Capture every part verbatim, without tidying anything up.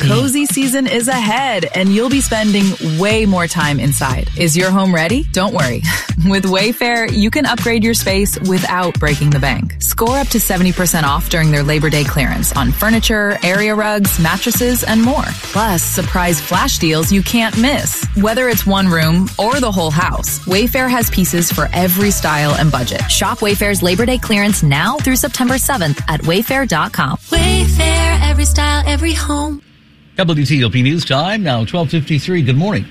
Cozy season is ahead, and you'll be spending way more time inside. Is your home ready? Don't worry. With Wayfair, you can upgrade your space without breaking the bank. Score up to seventy percent off during their Labor Day clearance on furniture, area rugs, mattresses, and more. Plus, surprise flash deals you can't miss. Whether it's one room or the whole house, Wayfair has pieces for every style and budget. Shop Wayfair's Labor Day clearance now through September seventh at wayfair dot com. Wayfair, every style, every home. W T O P News Time, now twelve fifty-three. Good morning.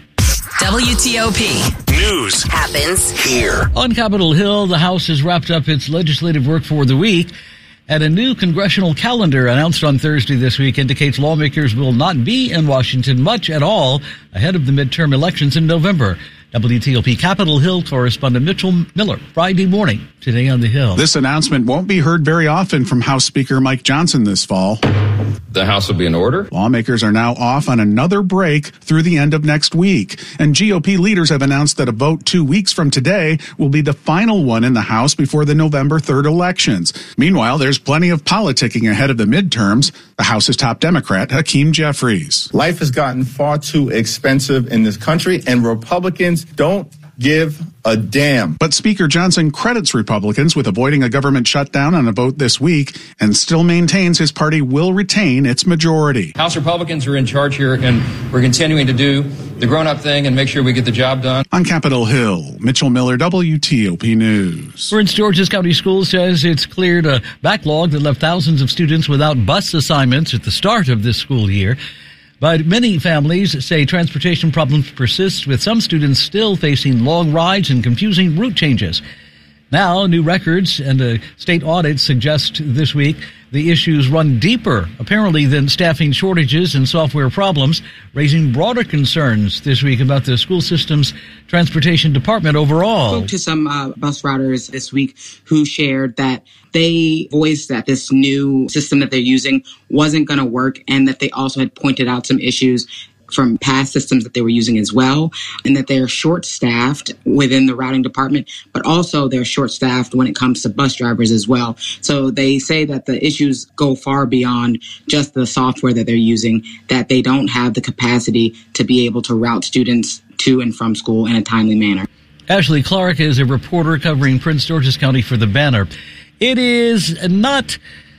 W T O P News happens here. On Capitol Hill, the House has wrapped up its legislative work for the week, and a new congressional calendar announced on Thursday this week indicates lawmakers will not be in Washington much at all ahead of the midterm elections in November. W T O P Capitol Hill correspondent Mitchell Miller, Friday morning, today on the Hill. This announcement won't be heard very often from House Speaker Mike Johnson this fall. The House will be in order. Lawmakers are now off on another break through the end of next week. And G O P leaders have announced that a vote two weeks from today will be the final one in the House before the November third elections. Meanwhile, there's plenty of politicking ahead of the midterms. The House's top Democrat, Hakeem Jeffries. Life has gotten far too expensive in this country, and Republicans don't give a damn. But Speaker Johnson credits Republicans with avoiding a government shutdown on a vote this week and still maintains his party will retain its majority. House Republicans are in charge here, and we're continuing to do the grown-up thing and make sure we get the job done. On Capitol Hill, Mitchell Miller, W T O P News. Prince George's County Schools says it's cleared a backlog that left thousands of students without bus assignments at the start of this school year. But many families say transportation problems persist, with some students still facing long rides and confusing route changes. Now, new records and a state audit suggest this week the issues run deeper, apparently, than staffing shortages and software problems, raising broader concerns this week about the school system's transportation department overall. I spoke to some uh, bus routers this week who shared that they voiced that this new system that they're using wasn't going to work, and that they also had pointed out some issues from past systems that they were using as well, and that they're short-staffed within the routing department, but also they're short-staffed when it comes to bus drivers as well. So they say that the issues go far beyond just the software that they're using, that they don't have the capacity to be able to route students to and from school in a timely manner. Ashley Clark is a reporter covering Prince George's County for The Banner. It is not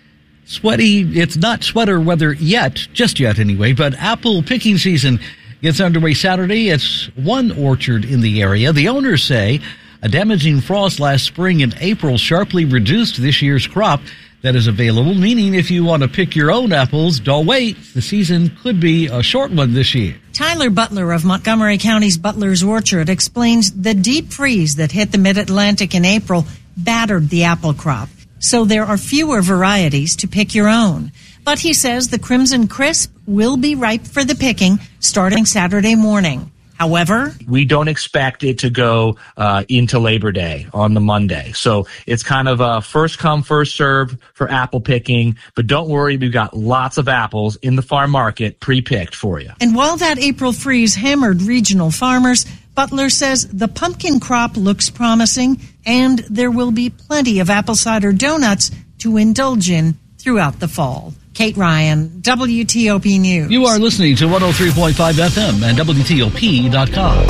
sweaty. It's not sweater weather yet, just yet anyway, but apple picking season gets underway Saturday. It's one orchard in the area. The owners say a damaging frost last spring and April sharply reduced this year's crop that is available, meaning if you want to pick your own apples, don't wait. The season could be a short one this year. Tyler Butler of Montgomery County's Butler's Orchard explains the deep freeze that hit the mid-Atlantic in April battered the apple crop. So there are fewer varieties to pick your own. But he says the Crimson Crisp will be ripe for the picking starting Saturday morning. However, we don't expect it to go uh, into Labor Day on the Monday. So it's kind of a first come, first serve for apple picking. But don't worry, we've got lots of apples in the farm market pre-picked for you. And while that April freeze hammered regional farmers, Butler says the pumpkin crop looks promising, and there will be plenty of apple cider donuts to indulge in throughout the fall. Kate Ryan, W T O P News. You are listening to one oh three point five F M and W T O P dot com.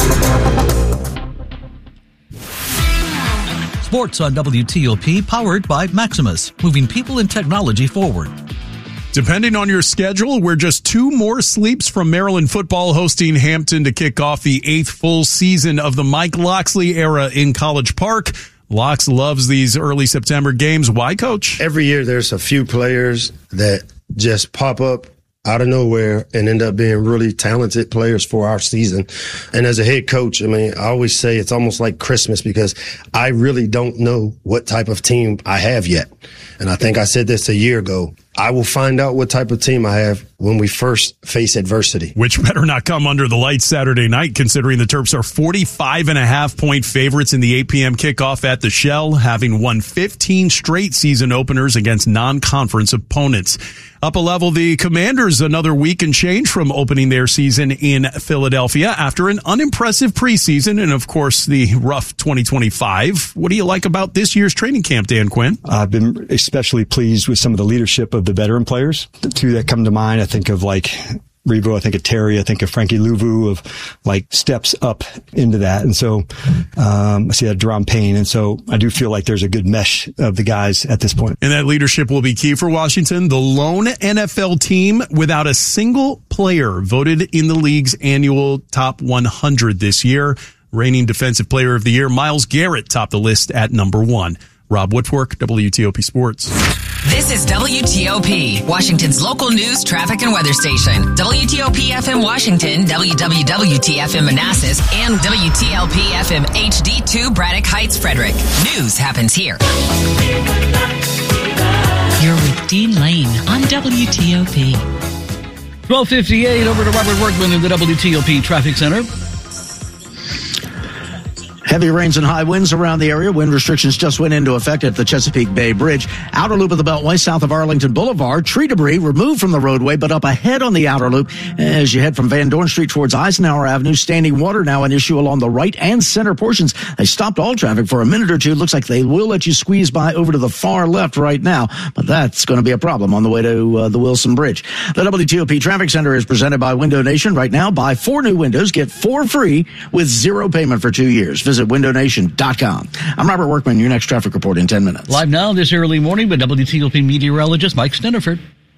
Sports on W T O P, powered by Maximus, moving people and technology forward. Depending on your schedule, we're just two more sleeps from Maryland football hosting Hampton to kick off the eighth full season of the Mike Locksley era in College Park. Locks loves these early September games. Why, Coach? Every year there's a few players that just pop up out of nowhere and end up being really talented players for our season. And as a head coach, I mean, I always say it's almost like Christmas because I really don't know what type of team I have yet. And I think I said this a year ago. I will find out what type of team I have when we first face adversity. Which better not come under the lights Saturday night, considering the Terps are forty-five and a half point favorites in the eight p.m. kickoff at the Shell, having won fifteen straight season openers against non-conference opponents. Up a level, the Commanders another week and change from opening their season in Philadelphia after an unimpressive preseason and, of course, the rough twenty twenty-five. What do you like about this year's training camp, Dan Quinn? I've been especially pleased with some of the leadership of the veteran players. The two that come to mind, I think of like Revo, I think of Terry, I think of Frankie Louvu, of like steps up into that. And so um, I see that Deron Payne. And so I do feel like there's a good mesh of the guys at this point. And that leadership will be key for Washington. The lone N F L team without a single player voted in the league's annual top one hundred this year. Reigning Defensive Player of the Year, Myles Garrett topped the list at number one. Rob Woodfork, W T O P Sports. This is W T O P, Washington's local news, traffic, and weather station. W T O P F M Washington, W W W T F M Manassas, and W T L P F M H D two Braddock Heights, Frederick. News happens here. You're with Dean Lane on W T O P. twelve fifty-eight, over to Robert Workman in the W T O P Traffic Center. Heavy rains and high winds around the area. Wind restrictions just went into effect at the Chesapeake Bay Bridge. Outer loop of the Beltway south of Arlington Boulevard. Tree debris removed from the roadway, but up ahead on the outer loop as you head from Van Dorn Street towards Eisenhower Avenue. Standing water now an issue along the right and center portions. They stopped all traffic for a minute or two. Looks like they will let you squeeze by over to the far left right now, but that's going to be a problem on the way to uh, the Wilson Bridge. The W T O P Traffic Center is presented by Window Nation. Right now, buy four new windows, get four free with zero payment for two years. Visit window nation dot com. I'm Robert Workman, your next traffic report in ten minutes. Live now this early morning with W T O P meteorologist Mike Steniford.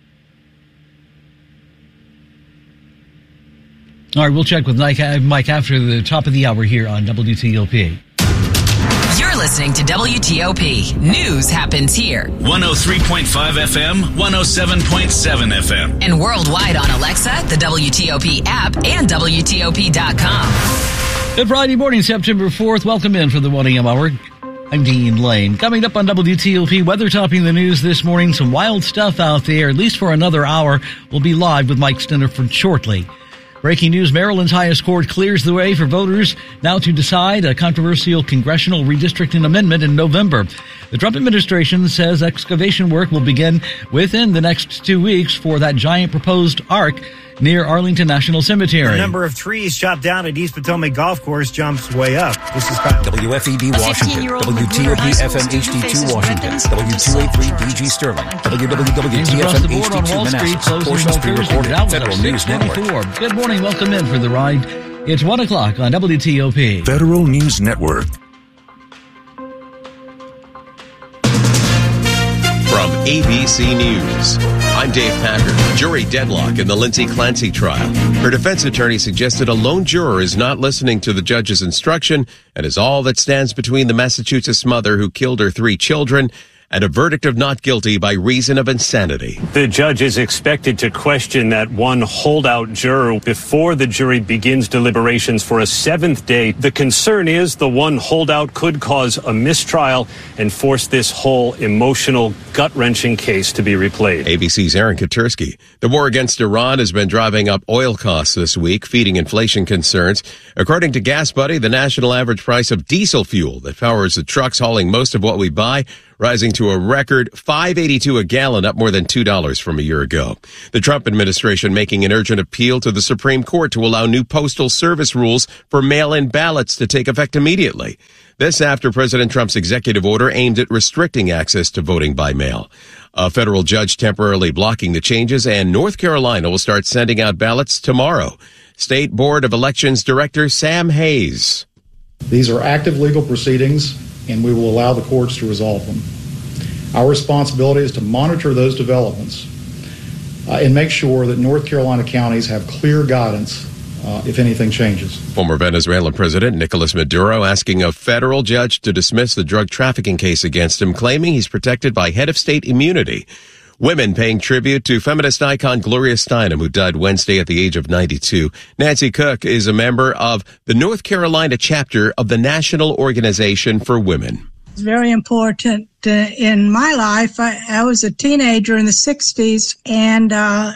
All right, we'll check with Mike after the top of the hour here on W T O P. You're listening to W T O P. News happens here. one oh three point five F M, one oh seven point seven F M. And worldwide on Alexa, the W T O P app, and W T O P dot com. Good Friday morning, September fourth. Welcome in for the one a.m. hour. I'm Dean Lane. Coming up on W T O P, weather topping the news this morning. Some wild stuff out there, at least for another hour. We'll be live with Mike Steniford shortly. Breaking news, Maryland's highest court clears the way for voters now to decide a controversial congressional redistricting amendment in November. The Trump administration says excavation work will begin within the next two weeks for that giant proposed arc near Arlington National Cemetery. The number of trees chopped down at East Potomac Golf Course jumps way up. This is Kyle. W F E D Washington, W T O P F M H D two Washington, W two eighty-three D G Sterling, W W W T F M H D two Manassas. Portions pre-recorded. Federal News Network. Good morning. Welcome in for the ride. It's one o'clock on W T O P. Federal News Network. From A B C News, I'm Dave Packard. Jury deadlock in the Lindsay Clancy trial. Her defense attorney suggested a lone juror is not listening to the judge's instruction and is all that stands between the Massachusetts mother who killed her three children and a verdict of not guilty by reason of insanity. The judge is expected to question that one holdout juror before the jury begins deliberations for a seventh day. The concern is the one holdout could cause a mistrial and force this whole emotional, gut-wrenching case to be replayed. A B C's Aaron Katursky. The war against Iran has been driving up oil costs this week, feeding inflation concerns. According to GasBuddy, the national average price of diesel fuel that powers the trucks hauling most of what we buy rising to a record five eighty-two a gallon, up more than two dollars from a year ago. The Trump administration making an urgent appeal to the Supreme Court to allow new postal service rules for mail-in ballots to take effect immediately. This after President Trump's executive order aimed at restricting access to voting by mail. A federal judge temporarily blocking the changes, and North Carolina will start sending out ballots tomorrow. State Board of Elections Director Sam Hayes. These are active legal proceedings, and we will allow the courts to resolve them. Our responsibility is to monitor those developments uh, and make sure that North Carolina counties have clear guidance uh, if anything changes. Former Venezuelan President Nicolas Maduro asking a federal judge to dismiss the drug trafficking case against him, claiming he's protected by head of state immunity. Women paying tribute to feminist icon Gloria Steinem, who died Wednesday at the age of ninety-two. Nancy Cook is a member of the North Carolina chapter of the National Organization for Women. It's very important uh, in my life. I, I was a teenager in the sixties, and uh,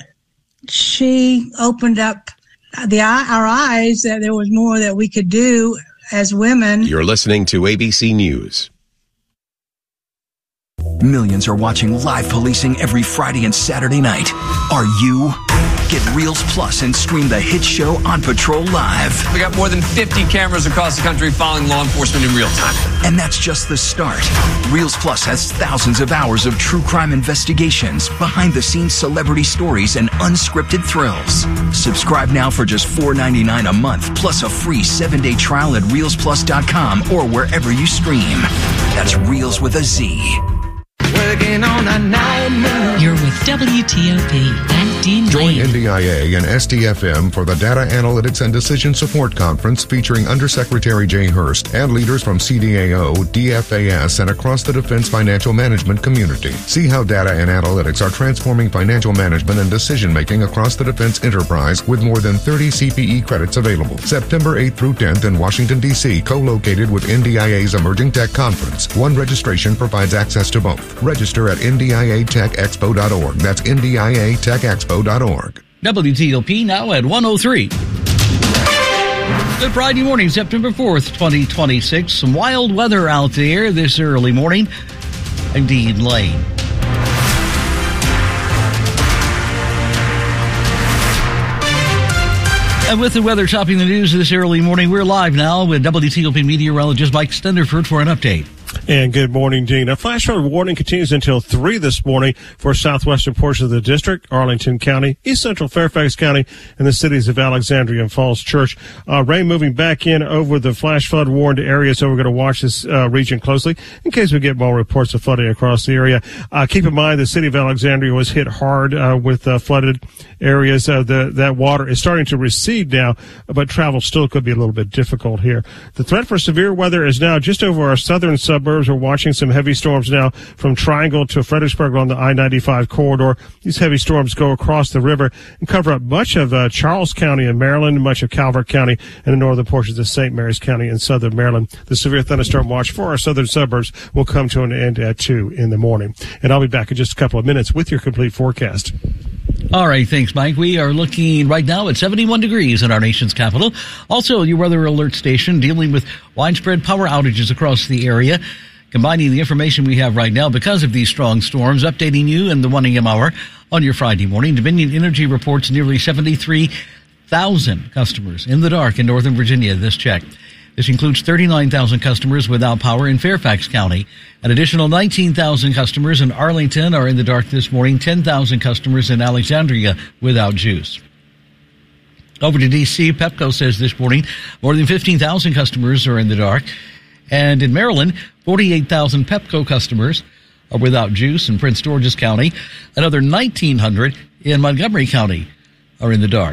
she opened up the our eyes that there was more that we could do as women. You're listening to A B C News. Millions are watching live policing every Friday and Saturday night. Are you? Get Reels Plus and stream the hit show On Patrol live. We got more than fifty cameras across the country following law enforcement in real time. And that's just the start. Reels Plus has thousands of hours of true crime investigations, behind-the-scenes celebrity stories, and unscripted thrills. Subscribe now for just four ninety-nine a month, plus a free seven-day trial at reels plus dot com or wherever you stream. That's Reels with a Z. Working on a nightmare. You're with W T O P and Dean Join Lane. N D I A and S T F M for the Data Analytics and Decision Support Conference featuring Undersecretary Jay Hurst and leaders from C D A O, D F A S, and across the defense financial management community. See how data and analytics are transforming financial management and decision-making across the defense enterprise with more than thirty C P E credits available. September eighth through tenth in Washington, D C, co-located with N D I A's Emerging Tech Conference. One registration provides access to both. Register at N D I A Tech Expo dot org. That's N D I A Tech Expo dot org. W T O P now at one oh three. Good Friday morning, September fourth, twenty twenty-six. Some wild weather out there this early morning. I'm Dean Lane. And with the weather topping the news this early morning, we're live now with W T O P meteorologist Mike Stenderford for an update. And good morning, Dean. A flash flood warning continues until three this morning for southwestern portions of the district, Arlington County, East Central Fairfax County, and the cities of Alexandria and Falls Church. Uh, rain moving back in over the flash flood warned area, so we're going to watch this uh, region closely in case we get more reports of flooding across the area. Uh, keep in mind the city of Alexandria was hit hard uh, with uh, flooded areas. Uh, the, that water is starting to recede now, but travel still could be a little bit difficult here. The threat for severe weather is now just over our southern suburbs. We're watching some heavy storms now from Triangle to Fredericksburg on the I ninety-five corridor. These heavy storms go across the river and cover up much of uh, Charles County in Maryland, much of Calvert County, and the northern portions of Saint Mary's County in southern Maryland. The severe thunderstorm watch for our southern suburbs will come to an end at two in the morning. And I'll be back in just a couple of minutes with your complete forecast. All right, thanks, Mike. We are looking right now at seventy-one degrees in our nation's capital. Also, your weather alert station dealing with widespread power outages across the area. Combining the information we have right now because of these strong storms, updating you in the one a m hour on your Friday morning. Dominion Energy reports nearly seventy-three thousand customers in the dark in Northern Virginia this check. This includes thirty-nine thousand customers without power in Fairfax County. An additional nineteen thousand customers in Arlington are in the dark this morning. ten thousand customers in Alexandria without juice. Over to D C, Pepco says this morning more than fifteen thousand customers are in the dark. And in Maryland, forty-eight thousand Pepco customers are without juice in Prince George's County. Another nineteen hundred in Montgomery County are in the dark.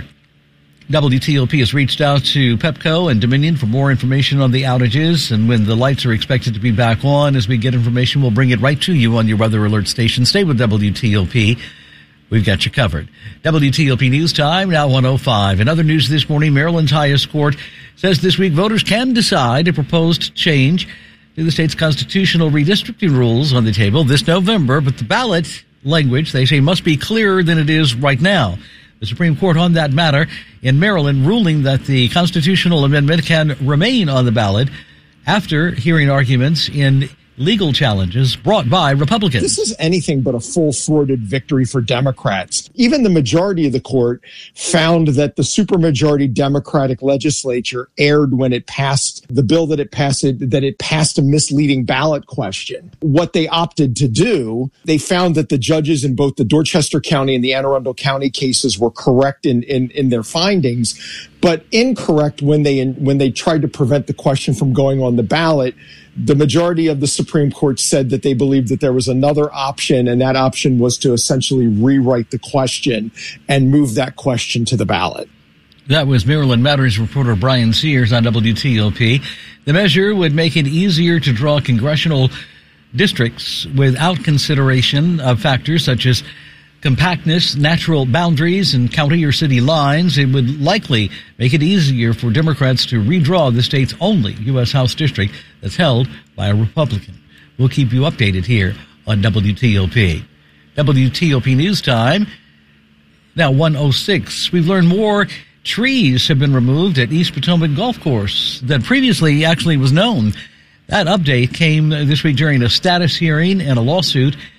W T O P has reached out to Pepco and Dominion for more information on the outages and when the lights are expected to be back on. As we get information, we'll bring it right to you on your weather alert station. Stay with W T O P. We've got you covered. W T O P News Time, now one oh five. In other news this morning, Maryland's highest court says this week voters can decide a proposed change to the state's constitutional redistricting rules on the table this November, but the ballot language, they say, must be clearer than it is right now. The Supreme Court on that matter in Maryland ruling that the constitutional amendment can remain on the ballot after hearing arguments in legal challenges brought by Republicans. This is anything but a full-throated victory for Democrats. Even the majority of the court found that the supermajority Democratic legislature erred when it passed the bill that it passed, that it passed a misleading ballot question. What they opted to do, they found that the judges in both the Dorchester County and the Anne Arundel County cases were correct in, in, in their findings, but incorrect when they when they tried to prevent the question from going on the ballot. The majority of the Supreme Court said that they believed that there was another option, and that option was to essentially rewrite the question and move that question to the ballot. That was Maryland Matters reporter Brian Sears on W T O P. The measure would make it easier to draw congressional districts without consideration of factors such as compactness, natural boundaries, and county or city lines. It would likely make it easier for Democrats to redraw the state's only U S House district that's held by a Republican. We'll keep you updated here on W T O P. W T O P News Time, now one oh six. We've learned more trees have been removed at East Potomac Golf Course that previously actually was known. That update came this week during a status hearing and a lawsuit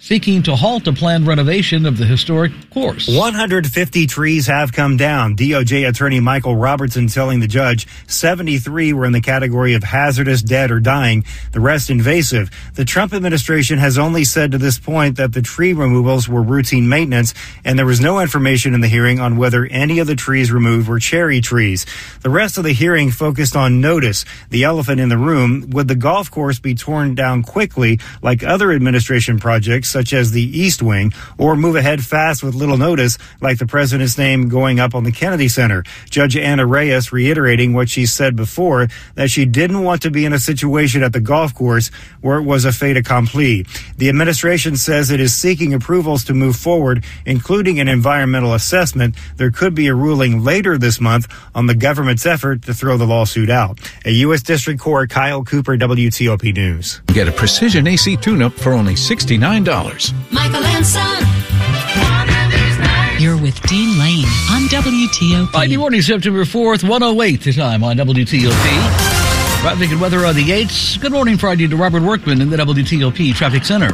seeking to halt a planned renovation of the historic course. one hundred fifty trees have come down. D O J attorney Michael Robertson telling the judge seventy-three were in the category of hazardous, dead, or dying, the rest invasive. The Trump administration has only said to this point that the tree removals were routine maintenance, and there was no information in the hearing on whether any of the trees removed were cherry trees. The rest of the hearing focused on notice, the elephant in the room. Would the golf course be torn down quickly like other administration projects, such as the East Wing, or move ahead fast with little notice, like the president's name going up on the Kennedy Center? Judge Anna Reyes reiterating what she said before, that she didn't want to be in a situation at the golf course where it was a fait accompli. The administration says it is seeking approvals to move forward, including an environmental assessment. There could be a ruling later this month on the government's effort to throw the lawsuit out. A U S District Court, Kyle Cooper, W T O P News. Get a precision A C tune-up for only sixty-nine dollars. Michael and Son. You're with Dean Lane on W T O P. Friday morning, September fourth, one oh eight the time on W T O P. Traffic and weather on the eights. Good morning, Friday, to Robert Workman in the W T O P Traffic Center.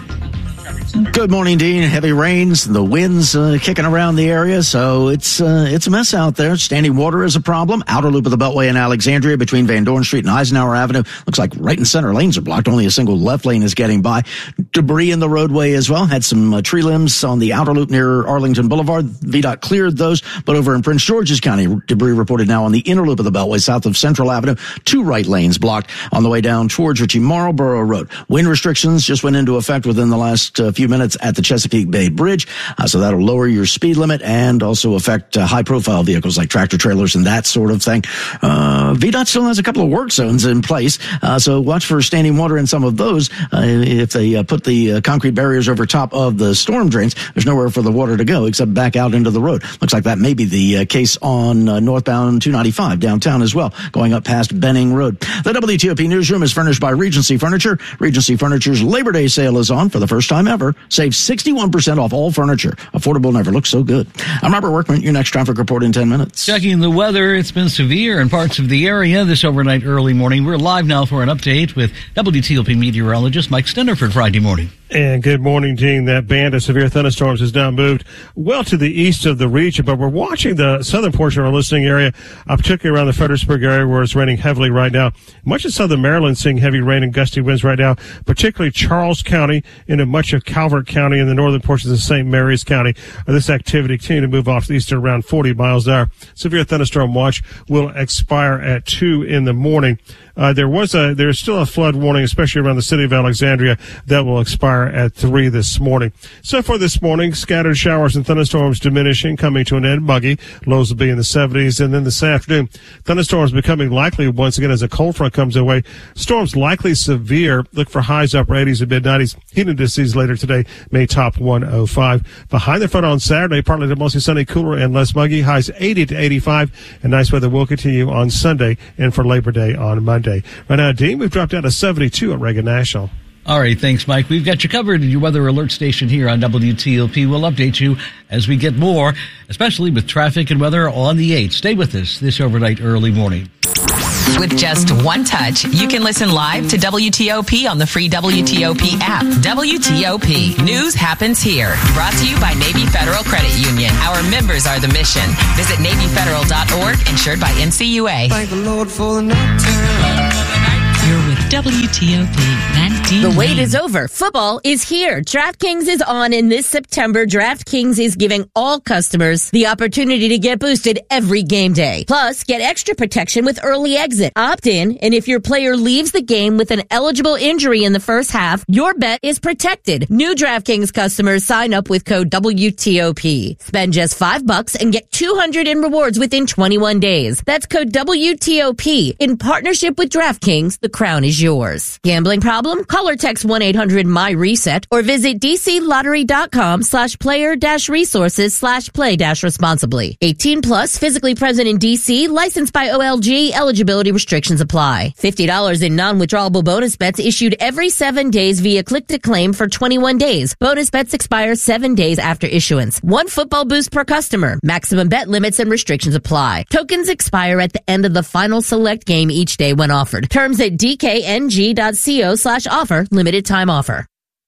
Good morning, Dean. Heavy rains, the winds uh, kicking around the area, so it's uh, it's a mess out there. Standing water is a problem. Outer loop of the Beltway in Alexandria between Van Dorn Street and Eisenhower Avenue. Looks like right and center lanes are blocked. Only a single left lane is getting by. Debris in the roadway as well. Had some uh, tree limbs on the outer loop near Arlington Boulevard. V DOT cleared those, but over in Prince George's County, debris reported now on the inner loop of the Beltway south of Central Avenue. Two right lanes blocked on the way down towards Ritchie Marlboro Road. Wind restrictions just went into effect within the last uh, few minutes at the Chesapeake Bay Bridge, uh, so that'll lower your speed limit and also affect uh, high-profile vehicles like tractor trailers and that sort of thing. Uh, V DOT still has a couple of work zones in place, uh, so watch for standing water in some of those. Uh, if they uh, put the uh, concrete barriers over top of the storm drains, there's nowhere for the water to go except back out into the road. Looks like that may be the uh, case on uh, northbound two ninety-five downtown as well, going up past Benning Road. The W T O P newsroom is furnished by Regency Furniture. Regency Furniture's Labor Day sale is on for the first time ever. Save sixty-one percent off all furniture. Affordable never looks so good. I'm Robert Workman. Your next traffic report in ten minutes. Checking the weather. It's been severe in parts of the area this overnight early morning. We're live now for an update with W T O P meteorologist Mike Stenderford Friday morning. And good morning, Dean. That band of severe thunderstorms has now moved well to the east of the region, but we're watching the southern portion of our listening area, uh, particularly around the Fredericksburg area where it's raining heavily right now. Much of southern Maryland seeing heavy rain and gusty winds right now, particularly Charles County into much of Calvert County and the northern portions of Saint Mary's County. Uh, this activity continuing to move off the east at around forty miles an hour. Severe thunderstorm watch will expire at two in the morning. Uh, there was a, there's still a flood warning, especially around the city of Alexandria, that will expire at three this morning. So for this morning, scattered showers and thunderstorms diminishing, coming to an end, muggy. Lows will be in the seventies. And then this afternoon, thunderstorms becoming likely once again as a cold front comes away. Storms likely severe. Look for highs upper eighties and mid nineties. Heat indices later today may top one oh five. Behind the front on Saturday, partly to mostly sunny, cooler and less muggy. Highs eighty to eighty-five. And nice weather will continue on Sunday and for Labor Day on Monday. Right now, Dean, we've dropped down to seventy-two at Reagan National. All right, thanks, Mike. We've got you covered in your weather alert station here on W T O P. We'll update you as we get more, especially with traffic and weather on the eighth. Stay with us this overnight early morning. With just one touch, you can listen live to W T O P on the free W T O P app. W T O P. News happens here. Brought to you by Navy Federal Credit Union. Our members are the mission. Visit Navy Federal dot org, insured by N C U A. Thank the Lord for the night time. You're with W T O P and Dean The wait Lane. is over. Football is here. DraftKings is on, and this September, DraftKings is giving all customers the opportunity to get boosted every game day. Plus, get extra protection with early exit. Opt in, and if your player leaves the game with an eligible injury in the first half, your bet is protected. New DraftKings customers sign up with code W T O P. Spend just five bucks and get two hundred in rewards within twenty-one days. That's code W T O P. In partnership with DraftKings, the crown is yours. Gambling problem? Call or text one eight hundred M Y RESET or visit dclottery.com slash player dash resources slash play dash responsibly. eighteen plus, physically present in D C, licensed by O L G, eligibility restrictions apply. fifty dollars in non-withdrawable bonus bets issued every seven days via click to claim for twenty-one days. Bonus bets expire seven days after issuance. One football boost per customer. Maximum bet limits and restrictions apply. Tokens expire at the end of the final select game each day when offered. Terms at dkng.co slash offer. Limited time offer.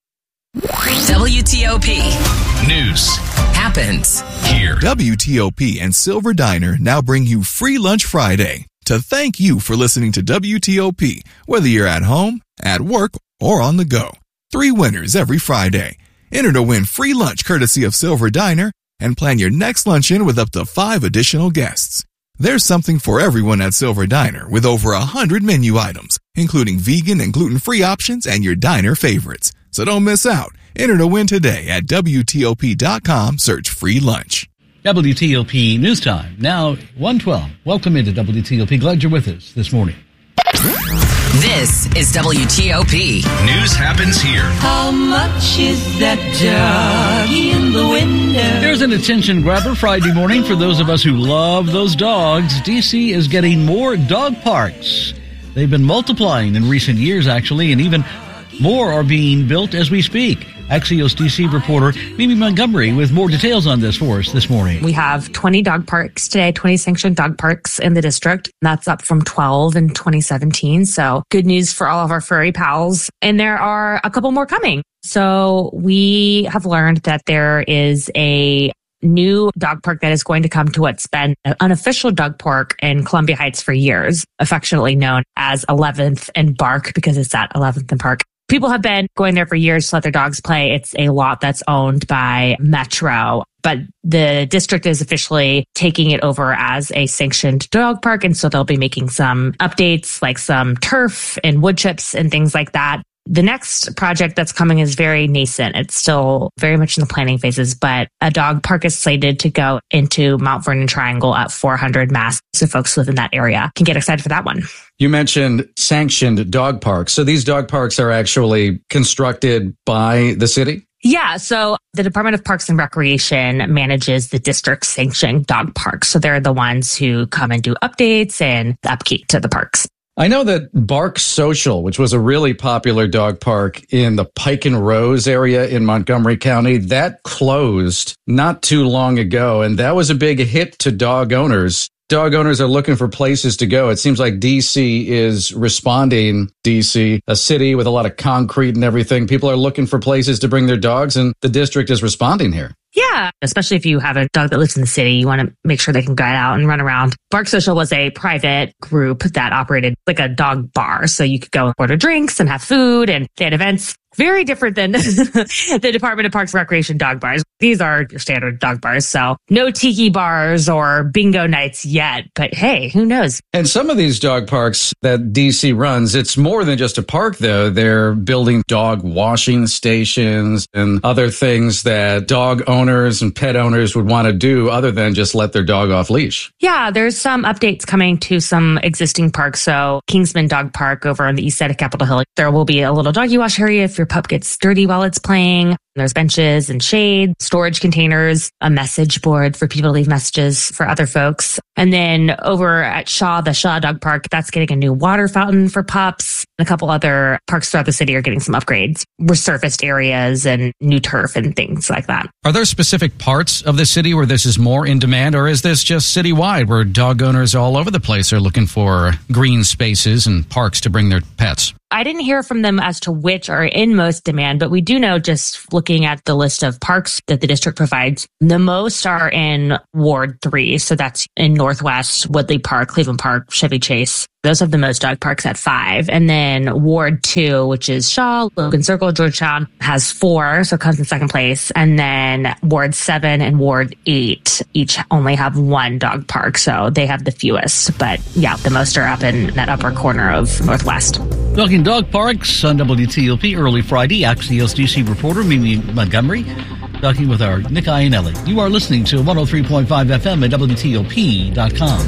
W T O P News happens here. W T O P and Silver Diner now bring you Free Lunch Friday to thank you for listening to W T O P, whether you're at home, at work, or on the go. Three winners every Friday. Enter to win free lunch courtesy of Silver Diner and plan your next luncheon with up to five additional guests. There's something for everyone at Silver Diner with over a hundred menu items, including vegan and gluten-free options and your diner favorites. So don't miss out. Enter to win today at W T O P dot com. Search free lunch. W T O P News Time. Now, one twelve. Welcome into W T O P. Glad you're with us this morning. This is W T O P. News happens here. How much is that doggy in the window? There's an attention grabber Friday morning for those of us who love those dogs. D C is getting more dog parks. They've been multiplying in recent years, actually, and even more are being built as we speak. Axios D C reporter Mimi Montgomery with more details on this for us this morning. We have twenty dog parks today, twenty sanctioned dog parks in the district. That's up from twelve in twenty seventeen. So good news for all of our furry pals. And there are a couple more coming. So we have learned that there is a new dog park that is going to come to what's been an unofficial dog park in Columbia Heights for years, affectionately known as eleventh and Bark because it's at eleventh and Park. People have been going there for years to let their dogs play. It's a lot that's owned by Metro, but the district is officially taking it over as a sanctioned dog park. And so they'll be making some updates like some turf and wood chips and things like that. The next project that's coming is very nascent. It's still very much in the planning phases, but a dog park is slated to go into Mount Vernon Triangle at four hundred Mass. So folks who live in that area can get excited for that one. You mentioned sanctioned dog parks. So these dog parks are actually constructed by the city? Yeah, so the Department of Parks and Recreation manages the district sanctioned dog parks. So they're the ones who come and do updates and upkeep to the parks. I know that Bark Social, which was a really popular dog park in the Pike and Rose area in Montgomery County, that closed not too long ago. And that was a big hit to dog owners. Dog owners are looking for places to go. It seems like D C is responding. D C, a city with a lot of concrete and everything. People are looking for places to bring their dogs, and the district is responding here. Yeah, especially if you have a dog that lives in the city, you want to make sure they can get out and run around. Bark Social was a private group that operated like a dog bar. So you could go and order drinks and have food, and they had events. Very different than the Department of Parks and Recreation dog bars. These are your standard dog bars. So no tiki bars or bingo nights yet. But hey, who knows? And some of these dog parks that D C runs, it's more than just a park, though. They're building dog washing stations and other things that dog owners and pet owners would want to do other than just let their dog off leash. Yeah, there's some updates coming to some existing parks. So Kingsman Dog Park over on the east side of Capitol Hill, there will be a little doggy wash area if your pup gets dirty while it's playing. There's benches and shade, storage containers, a message board for people to leave messages for other folks. And then over at Shaw, the Shaw Dog Park, that's getting a new water fountain for pups. A couple other parks throughout the city are getting some upgrades, resurfaced areas and new turf and things like that. Are there specific parts of the city where this is more in demand, or is this just citywide where dog owners all over the place are looking for green spaces and parks to bring their pets? I didn't hear from them as to which are in most demand, but we do know just looking at the list of parks that the district provides, the most are in Ward three. So that's in Northwest, Woodley Park, Cleveland Park, Chevy Chase. Those have the most dog parks at five. And then Ward two, which is Shaw, Logan Circle, Georgetown, has four, so it comes in second place. And then Ward seven and Ward eight each only have one dog park, so they have the fewest. But yeah, the most are up in that upper corner of Northwest. Talking dog parks on W T O P early Friday, Axios D C reporter Mimi Montgomery talking with our Nick Iannelli. You are listening to one oh three point five F M at W T O P dot com.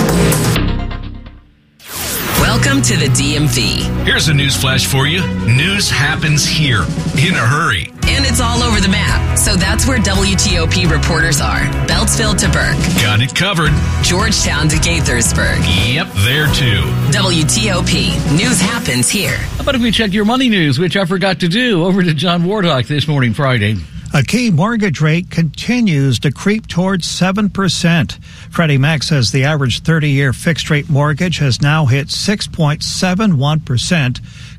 Welcome to the D M V. Here's a news flash for you. News happens here in a hurry. And it's all over the map. So that's where W T O P reporters are. Beltsville to Burke. Got it covered. Georgetown to Gaithersburg. Yep, there too. W T O P. News happens here. How about if we check your money news, which I forgot to do? Over to John Wardock this morning, Friday. A key mortgage rate continues to creep towards seven percent. Freddie Mac says the average thirty-year fixed-rate mortgage has now hit six point seven one percent.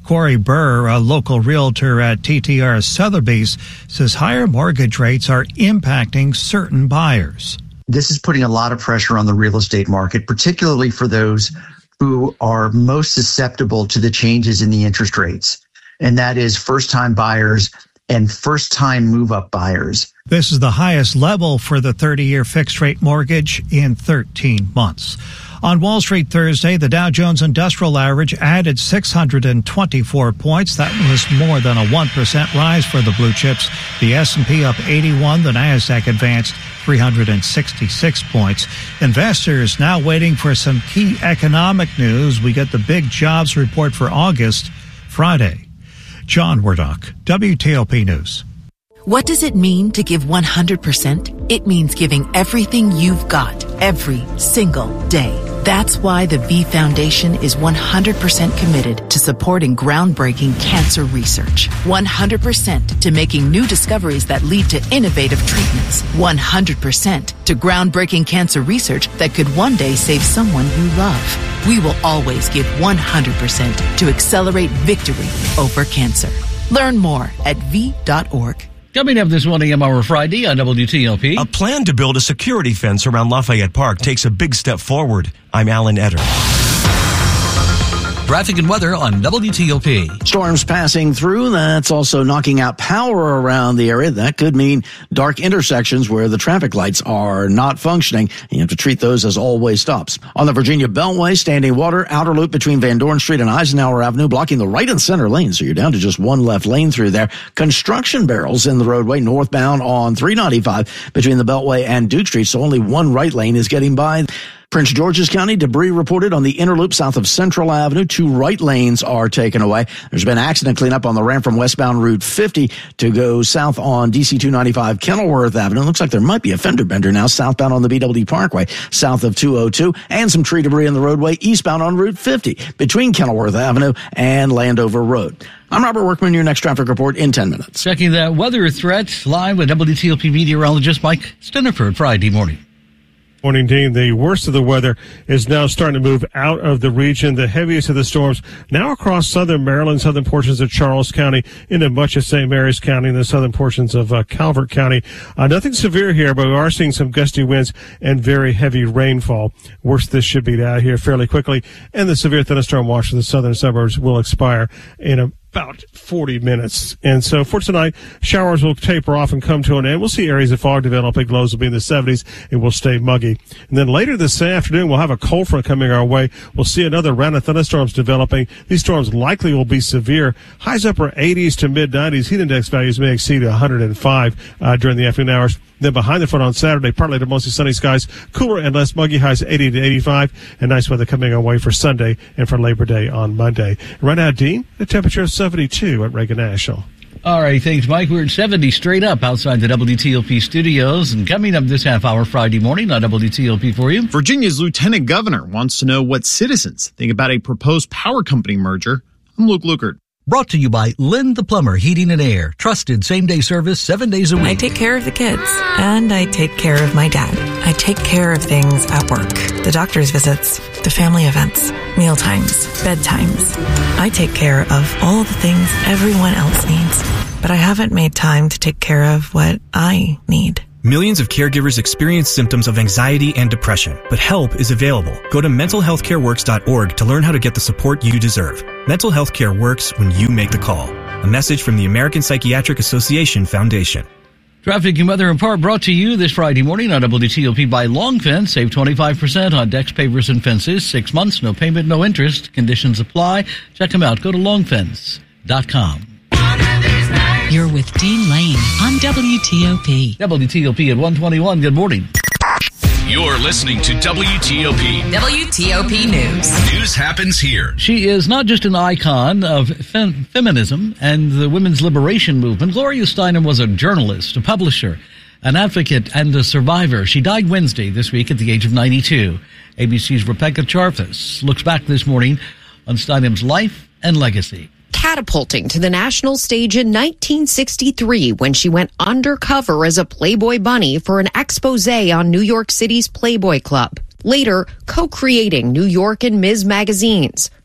Corey Burr, a local realtor at T T R Sotheby's, says higher mortgage rates are impacting certain buyers. This is putting a lot of pressure on the real estate market, particularly for those who are most susceptible to the changes in the interest rates. And that is first-time buyers and first-time move-up buyers. This is the highest level for the thirty-year fixed-rate mortgage in thirteen months. On Wall Street Thursday, the Dow Jones Industrial Average added six hundred twenty-four points. That was more than a one percent rise for the blue chips. The S and P up eighty-one. The Nasdaq advanced three hundred sixty-six points. Investors now waiting for some key economic news. We get the big jobs report for August Friday. John Wardock, W T O P News. What does it mean to give one hundred percent? It means giving everything you've got every single day. That's why the V Foundation is one hundred percent committed to supporting groundbreaking cancer research. one hundred percent to making new discoveries that lead to innovative treatments. one hundred percent to groundbreaking cancer research that could one day save someone you love. We will always give one hundred percent to accelerate victory over cancer. Learn more at V dot org. Coming up this morning, M Hour Friday on W T O P. A plan to build a security fence around Lafayette Park takes a big step forward. I'm Alan Etter. Traffic and weather on W T O P. Storms passing through. That's also knocking out power around the area. That could mean dark intersections where the traffic lights are not functioning. You have to treat those as all-way stops. On the Virginia Beltway, standing water, outer loop between Van Dorn Street and Eisenhower Avenue, blocking the right and center lane. So you're down to just one left lane through there. Construction barrels in the roadway northbound on three ninety-five between the Beltway and Duke Street. So only one right lane is getting by. Prince George's County, debris reported on the inner loop south of Central Avenue. Two right lanes are taken away. There's been accident cleanup on the ramp from westbound Route fifty to go south on D C two ninety-five Kenilworth Avenue. It looks like there might be a fender bender now southbound on the B W D Parkway, south of two oh two, and some tree debris in the roadway eastbound on Route fifty between Kenilworth Avenue and Landover Road. I'm Robert Workman, your next traffic report in ten minutes. Checking that weather threat live with W T O P meteorologist Mike Stiniford Friday morning. Morning, Dean. The worst of the weather is now starting to move out of the region. The heaviest of the storms now across southern Maryland, southern portions of Charles County, into much of Saint Mary's County, and the southern portions of uh, Calvert County. Uh, nothing severe here, but we are seeing some gusty winds and very heavy rainfall. Worst this should be out here fairly quickly, and the severe thunderstorm watch for the southern suburbs will expire in a about forty minutes. And so for tonight, showers will taper off and come to an end. We'll see areas of fog developing. Lows will be in the seventies. It will stay muggy. And then later this afternoon, we'll have a cold front coming our way. We'll see another round of thunderstorms developing. These storms likely will be severe. Highs upper eighties to mid nineties. Heat index values may exceed one hundred five uh, during the afternoon hours. Then behind the front on Saturday, partly to mostly sunny skies, cooler and less muggy, highs eighty to eighty-five, and nice weather coming our way for Sunday and for Labor Day on Monday. Right now, Dean, the temperature is seventy-two at Reagan National. All right, thanks, Mike. We're at seventy straight up outside the W T O P studios, and coming up this half hour Friday morning on W T O P for you. Virginia's lieutenant governor wants to know what citizens think about a proposed power company merger. I'm Luke Lukert. Brought to you by Lynn the Plumber Heating and Air. Trusted same-day service seven days a week. I take care of the kids, and I take care of my dad. I take care of things at work. The doctor's visits, the family events, meal times, bedtimes. I take care of all the things everyone else needs, but I haven't made time to take care of what I need. Millions of caregivers experience symptoms of anxiety and depression, but help is available. Go to mental health care works dot org to learn how to get the support you deserve. Mental health care works when you make the call. A message from the American Psychiatric Association Foundation. Traffic and weather in part brought to you this Friday morning on W T O P by Long Fence. Save twenty-five percent on decks, pavers, and fences. Six months, no payment, no interest. Conditions apply. Check them out. Go to long fence dot com. You're with Dean Lane on W T O P. W T O P at one twenty-one. Good morning. You're listening to W T O P. W T O P News. News happens here. She is not just an icon of fem- feminism and the women's liberation movement. Gloria Steinem was a journalist, a publisher, an advocate, and a survivor. She died Wednesday this week at the age of ninety-two. A B C's Rebecca Charfus looks back this morning on Steinem's life and legacy. Catapulting to the national stage in nineteen sixty-three when she went undercover as a Playboy bunny for an expose on New York City's Playboy Club. Later, co-creating New York and Miz magazines.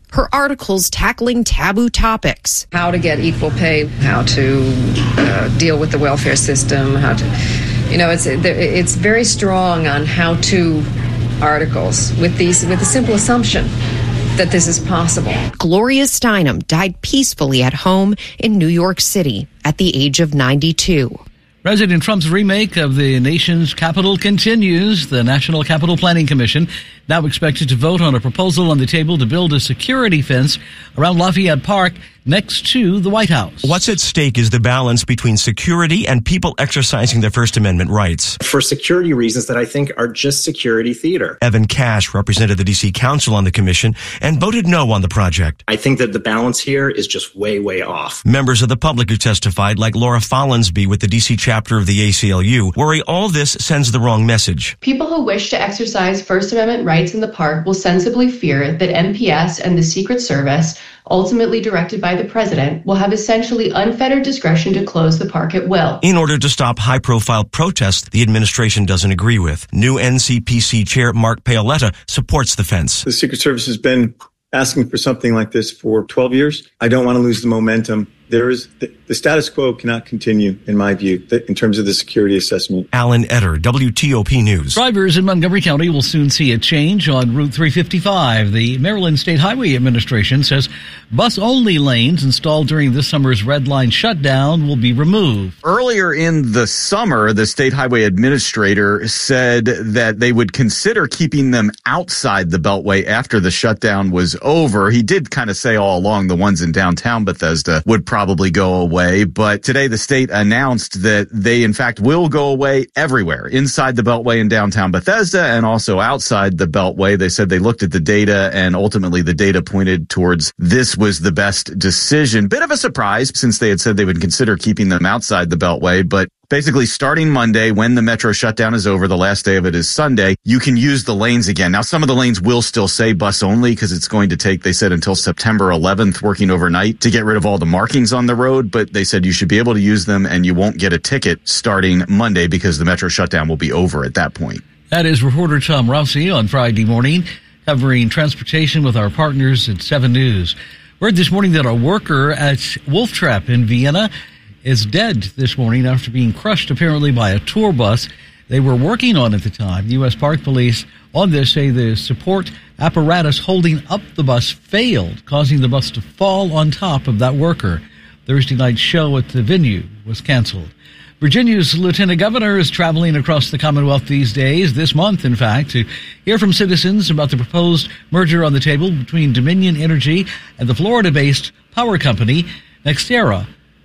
her articles tackling taboo topics. How to get equal pay, how to uh, deal with the welfare system, how to, you know, it's it's very strong on how-to articles with these with the simple assumption that this is possible. Gloria Steinem died peacefully at home in New York City at the age of ninety-two. President Trump's remake of the nation's capital continues. The National Capital Planning Commission now expected to vote on a proposal on the table to build a security fence around Lafayette Park next to the White House. What's at stake is the balance between security and people exercising their First Amendment rights. For security reasons that I think are just security theater. Evan Cash represented the D C Council on the commission and voted no on the project. I think that the balance here is just way, way off. Members of the public who testified, like Laura Follansby with the D C chapter of the A C L U, worry all this sends the wrong message. People who wish to exercise First Amendment rights in the park will sensibly fear that N P S and the Secret Service, ultimately directed by the president, will have essentially unfettered discretion to close the park at will. In order to stop high-profile protests the administration doesn't agree with. New N C P C Chair Mark Paoletta supports the fence. The Secret Service has been asking for something like this for twelve years. I don't want to lose the momentum. There is the, the status quo cannot continue, in my view, in terms of the security assessment. Alan Etter, W T O P News. Drivers in Montgomery County will soon see a change on Route three fifty-five. The Maryland State Highway Administration says bus-only lanes installed during this summer's red line shutdown will be removed. Earlier in the summer, the State Highway Administrator said that they would consider keeping them outside the Beltway after the shutdown was over. He did kind of say all along the ones in downtown Bethesda would probably probably go away. But today the state announced that they, in fact, will go away everywhere inside the Beltway in downtown Bethesda and also outside the Beltway. They said they looked at the data and ultimately the data pointed towards this was the best decision. Bit of a surprise since they had said they would consider keeping them outside the Beltway, but basically, starting Monday, when the metro shutdown is over, the last day of it is Sunday, you can use the lanes again. Now, some of the lanes will still say bus only because it's going to take, they said, until September eleventh, working overnight to get rid of all the markings on the road. But they said you should be able to use them and you won't get a ticket starting Monday because the metro shutdown will be over at that point. That is reporter Tom Rossi on Friday morning, covering transportation with our partners at seven News. Word this morning that a worker at Wolf Trap in Vienna is dead this morning after being crushed apparently by a tour bus they were working on at the time. U S Park Police on this say the support apparatus holding up the bus failed, causing the bus to fall on top of that worker. Thursday night's show at the venue was canceled. Virginia's Lieutenant Governor is traveling across the Commonwealth these days, this month, in fact, to hear from citizens about the proposed merger on the table between Dominion Energy and the Florida-based power company NextEra.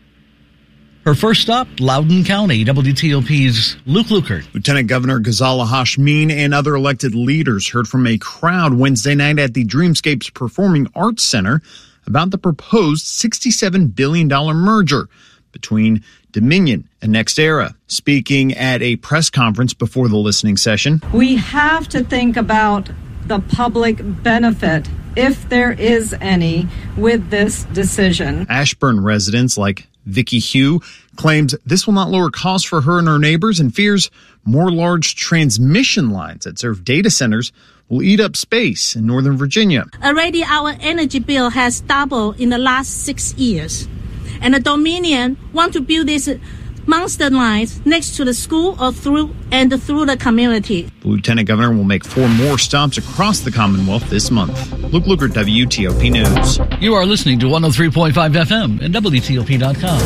Her first stop, Loudoun County. W T O P's Luke Lukert. Lieutenant Governor Ghazala Hashmin and other elected leaders heard from a crowd Wednesday night at the Dreamscapes Performing Arts Center about the proposed sixty-seven billion dollars merger between Dominion and NextEra. Speaking at a press conference before the listening session, we have to think about the public benefit, if there is any, with this decision. Ashburn residents like Vicky Hugh claims this will not lower costs for her and her neighbors and fears more large transmission lines that serve data centers will eat up space in Northern Virginia. Already our energy bill has doubled in the last six years. And the Dominion want to build these monster lines next to the school or through and through the community. The Lieutenant Governor will make four more stops across the Commonwealth this month. Luke Lukert, W T O P News. You are listening to one oh three point five F M and W T O P dot com.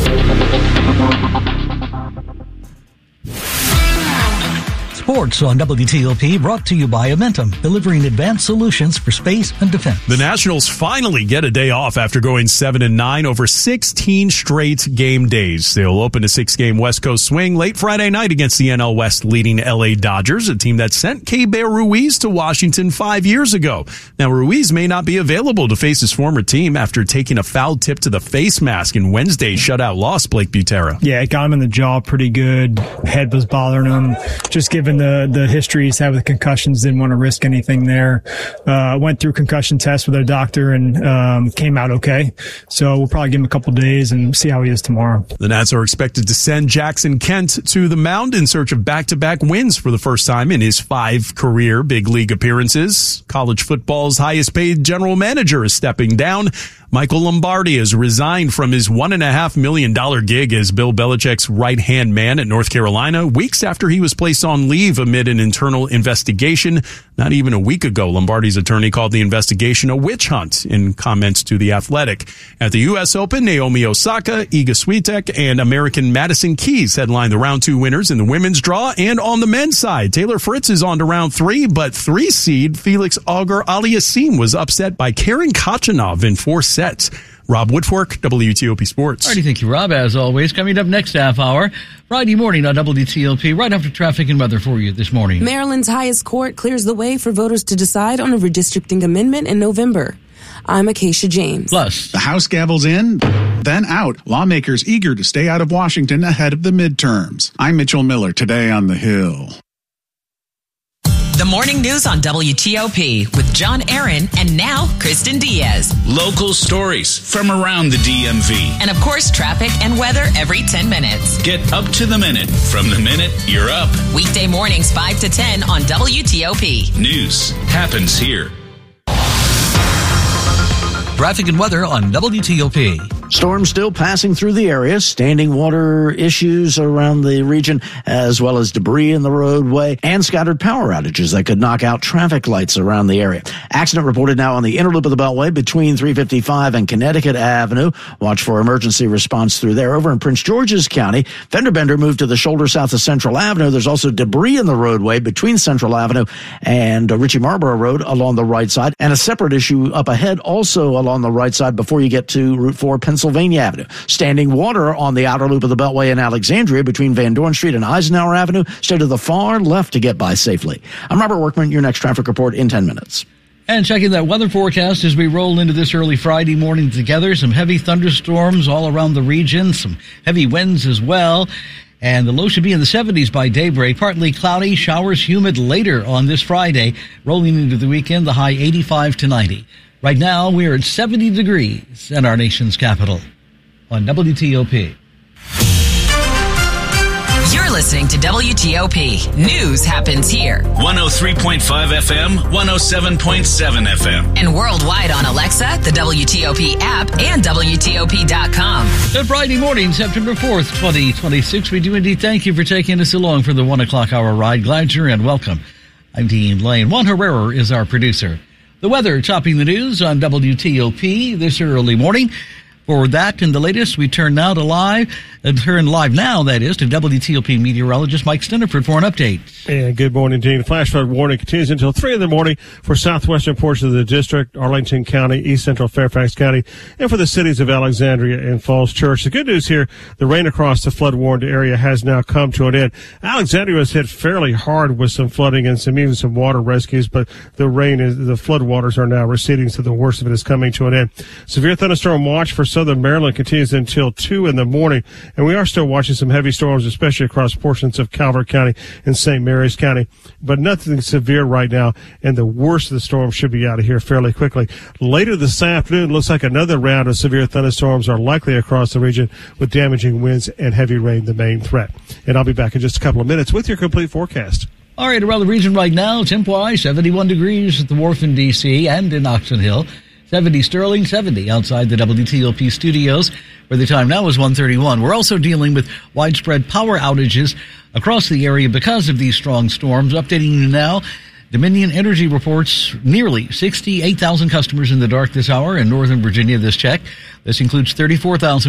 Sports on W T O P, brought to you by Amentum, delivering advanced solutions for space and defense. The Nationals finally get a day off after going seven and nine over sixteen straight game days. They'll open a six-game West Coast swing late Friday night against the N L West leading L A Dodgers, a team that sent Keibert Ruiz to Washington five years ago. Now, Ruiz may not be available to face his former team after taking a foul tip to the face mask in Wednesday's shutout loss, Blake Butera. Yeah, it got him in the jaw pretty good. Head was bothering him. Just given the, the history he's had with concussions, didn't want to risk anything there. Uh, went through concussion tests with our doctor and um, came out okay. So we'll probably give him a couple days and see how he is tomorrow. The Nats are expected to send Jackson Kent to the mound in search of back-to-back wins for the first time in his five career big league appearances. College football's highest-paid general manager is stepping down. Michael Lombardi has resigned from his one and a half million dollar gig as Bill Belichick's right-hand man at North Carolina weeks after he was placed on leave amid an internal investigation. Not even a week ago, Lombardi's attorney called the investigation a witch hunt in comments to The Athletic. At the U S Open, Naomi Osaka, Iga Swiatek, and American Madison Keys headline the round two winners in the women's draw. And on the men's side, Taylor Fritz is on to round three, but three seed Felix Auger-Aliassime was upset by Karen Khachanov in four sets. Sets. Rob Woodfork, W T O P Sports. All righty, thank you, Rob. As always, coming up next half hour, Friday morning on W T O P, right after traffic and weather for you this morning. Maryland's highest court clears the way for voters to decide on a redistricting amendment in November. I'm Acacia James. Plus, the House gavel's in, then out. Lawmakers eager to stay out of Washington ahead of the midterms. I'm Mitchell Miller, today on the Hill. The morning news on W T O P with John Aaron and now Kristen Diaz. Local stories from around the D M V. And of course, traffic and weather every ten minutes. Get up to the minute from the minute you're up. Weekday mornings five to ten on W T O P. News happens here. Traffic and weather on W T O P. Storms still passing through the area, standing water issues around the region, as well as debris in the roadway and scattered power outages that could knock out traffic lights around the area. Accident reported now on the inner loop of the Beltway between three fifty-five and Connecticut Avenue. Watch for emergency response through there. Over in Prince George's County, fender bender moved to the shoulder south of Central Avenue. There's also debris in the roadway between Central Avenue and Ritchie Marlborough Road along the right side, and a separate issue up ahead also along the right side before you get to Route four, Pennsylvania Avenue. Standing water on the outer loop of the Beltway in Alexandria between Van Dorn Street and Eisenhower Avenue. Stay to the far left to get by safely. I'm Robert Workman, your next traffic report in ten minutes. And checking that weather forecast as we roll into this early Friday morning together. Some heavy thunderstorms all around the region, some heavy winds as well. And the low should be in the seventies by daybreak. Partly cloudy, showers humid later on this Friday. Rolling into the weekend, the high eighty-five to ninety. Right now, we're at seventy degrees in our nation's capital on W T O P. You're listening to W T O P. News happens here. one oh three point five F M, one oh seven point seven F M. And worldwide on Alexa, the W T O P app, and W T O P dot com. Good Friday morning, September fourth, twenty twenty-six. We do indeed thank you for taking us along for the one o'clock hour ride. Glad you're in. Welcome. I'm Dean Lane. Juan Herrera is our producer. The weather topping the news on W T O P this early morning. For that and the latest, we turn now to live, uh, turn live now, that is, to W T O P meteorologist Mike Steniford for an update. And good morning, Dean. Flash flood warning continues until three in the morning for southwestern portions of the district, Arlington County, East Central Fairfax County, and for the cities of Alexandria and Falls Church. The good news here, the rain across the flood-warned area has now come to an end. Alexandria was hit fairly hard with some flooding and some even some water rescues, but the rain is, the flood waters are now receding, so the worst of it is coming to an end. Severe thunderstorm watch for southern Maryland continues until two in the morning, and we are still watching some heavy storms, especially across portions of Calvert County and Saint Mary's County, but nothing severe right now, and the worst of the storm should be out of here fairly quickly. Later this afternoon, looks like another round of severe thunderstorms are likely across the region, with damaging winds and heavy rain the main threat. And I'll be back in just a couple of minutes with your complete forecast. All right, around the region right now, temp-wise, seventy-one degrees at the Wharf in D C and in Oxon Hill. seventy Sterling, seventy outside the W T O P studios, where the time now is one thirty-one. We're also dealing with widespread power outages across the area because of these strong storms. Updating you now, Dominion Energy reports nearly sixty-eight thousand customers in the dark this hour in Northern Virginia this check. This includes thirty-four thousand